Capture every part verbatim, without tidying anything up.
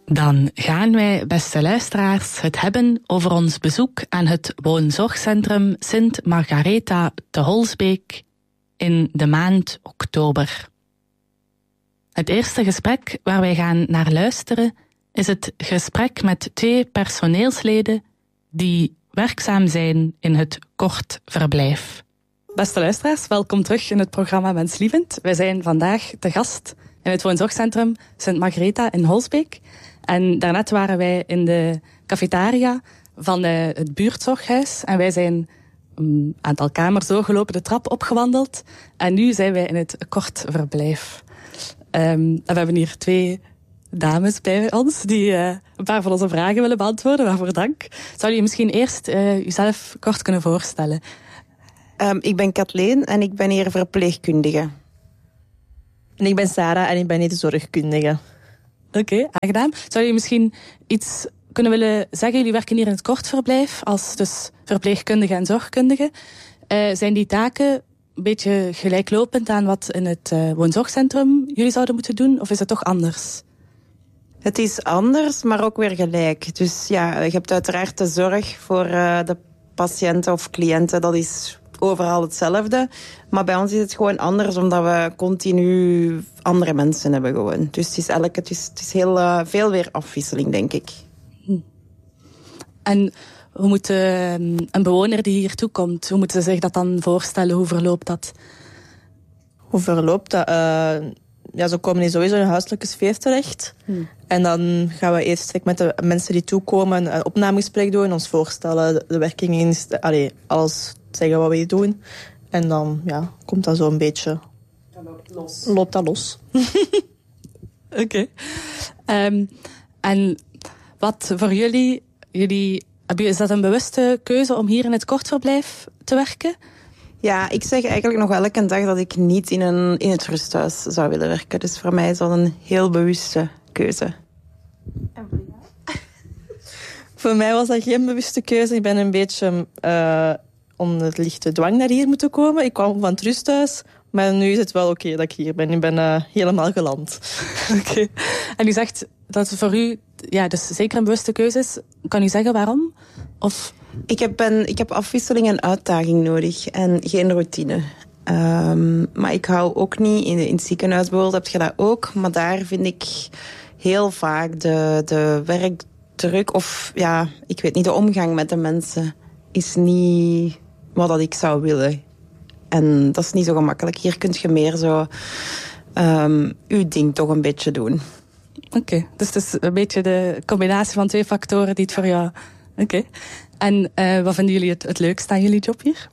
Dan gaan wij, beste luisteraars, het hebben over ons bezoek aan het woonzorgcentrum Sint Margaretha te Holsbeek in de maand oktober. Het eerste gesprek waar wij gaan naar luisteren is het gesprek met twee personeelsleden die werkzaam zijn in het kortverblijf. Beste luisteraars, welkom terug in het programma Menslievend. Wij zijn vandaag te gast in het woonzorgcentrum Sint Margaretha in Holsbeek. En daarnet waren wij in de cafetaria van het buurtzorghuis. En wij zijn een aantal kamers doorgelopen, de trap opgewandeld. En nu zijn wij in het kortverblijf. Um, en we hebben hier twee dames bij ons die uh, een paar van onze vragen willen beantwoorden. Waarvoor dank. Zou je misschien eerst uh, uzelf kort kunnen voorstellen? Um, ik ben Kathleen en ik ben hier verpleegkundige. En ik ben Sarah en ik ben hier de zorgkundige. Oké, okay, aangenaam. Zou je misschien iets kunnen willen zeggen? Jullie werken hier in het kortverblijf als dus verpleegkundige en zorgkundige. Uh, zijn die taken een beetje gelijklopend aan wat in het uh, woonzorgcentrum jullie zouden moeten doen? Of is het toch anders? Het is anders, maar ook weer gelijk. Dus ja, je hebt uiteraard de zorg voor uh, de patiënten of cliënten. Dat is overal hetzelfde. Maar bij ons is het gewoon anders, omdat we continu andere mensen hebben gewoon. Dus het is, elke, het is, het is heel uh, veel weer afwisseling, denk ik. Hm. En hoe moet uh, een bewoner die hier toe komt, hoe moeten ze zich dat dan voorstellen? Hoe verloopt dat? Hoe verloopt dat? Uh, ja, ze komen hier sowieso in een huiselijke sfeer terecht. Hm. En dan gaan we eerst met de mensen die toekomen een opnamegesprek doen, ons voorstellen, de werking in, allee, alles zeggen wat we hier doen. En dan ja, komt dat zo een beetje... Dat loopt los. Loopt dat los. Oké. Okay. Um, en wat voor jullie... jullie is dat een bewuste keuze om hier in het kortverblijf te werken? Ja, ik zeg eigenlijk nog elke dag dat ik niet in, een, in het rusthuis zou willen werken. Dus voor mij is dat een heel bewuste keuze. En voor jou? Voor mij was dat geen bewuste keuze. Ik ben een beetje uh, onder lichte dwang naar hier moeten komen. Ik kwam van het rusthuis, maar nu is het wel oké okay dat ik hier ben. Ik ben uh, helemaal geland. Oké. Okay. En u zegt dat het voor u ja, dus zeker een bewuste keuze is. Kan u zeggen waarom? Of... Ik heb, een, ik heb afwisseling en uitdaging nodig en geen routine. Um, maar ik hou ook niet, in, in het ziekenhuis bijvoorbeeld heb je dat ook, maar daar vind ik heel vaak de, de werkdruk of ja, ik weet niet, de omgang met de mensen is niet wat dat ik zou willen. En dat is niet zo gemakkelijk. Hier kun je meer zo um, uw ding toch een beetje doen. Oké, okay, dus het is een beetje de combinatie van twee factoren die het voor jou... Oké. Okay. En uh, wat vinden jullie het, het leukste aan jullie job hier?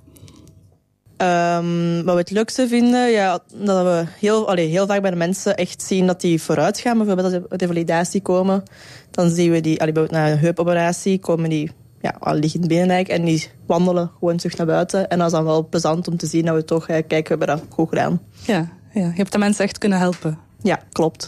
Um, wat we het leukste vinden, ja, dat we heel, allee, heel vaak bij de mensen echt zien dat die vooruit gaan. Bijvoorbeeld als ze de validatie komen, dan zien we die, allee, bijvoorbeeld na een heupoperatie, komen die ja, al liggend binnen eigenlijk, en die wandelen gewoon terug naar buiten. En dat is dan wel plezant om te zien dat we toch, ja, kijk, we hebben dat goed gedaan. Ja, ja, je hebt de mensen echt kunnen helpen. Ja, klopt.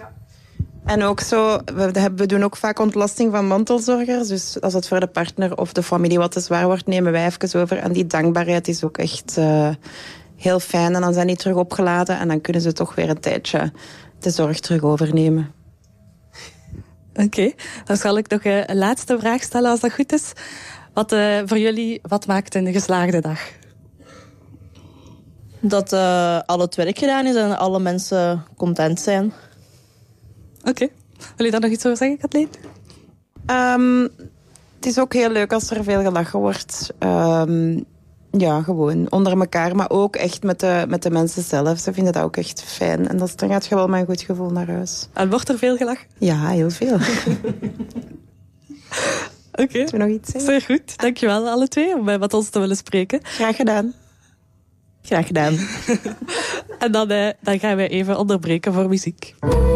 En ook zo, we, we doen ook vaak ontlasting van mantelzorgers. Dus als het voor de partner of de familie wat te zwaar wordt, nemen wij even over. En die dankbaarheid is ook echt uh, heel fijn. En dan zijn die terug opgeladen en dan kunnen ze toch weer een tijdje de zorg terug overnemen. Oké, okay. Dan zal ik nog een laatste vraag stellen als dat goed is. Wat uh, voor jullie, wat maakt een geslaagde dag? Dat uh, al het werk gedaan is en alle mensen content zijn. Oké. Okay. Wil je daar nog iets over zeggen, Kathleen? Um, het is ook heel leuk als er veel gelachen wordt. Um, ja, gewoon onder elkaar. Maar ook echt met de, met de mensen zelf. Ze vinden dat ook echt fijn. En dat, dan gaat je wel met een goed gevoel naar huis. En wordt er veel gelachen? Ja, heel veel. Oké. Okay. Moeten we nog iets zeggen? Zeer goed. Dankjewel alle twee om met ons te willen spreken. Graag gedaan. Graag gedaan. En dan, uh, dan gaan wij even onderbreken voor muziek.